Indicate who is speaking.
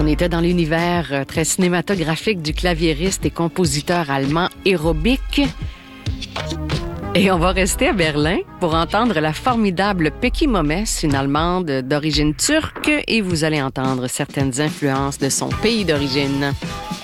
Speaker 1: On était dans l'univers très cinématographique du claviériste et compositeur allemand Aerobic. Et on va rester à Berlin pour entendre la formidable Peggy Momes, une Allemande d'origine turque, et vous allez entendre certaines influences de son pays d'origine.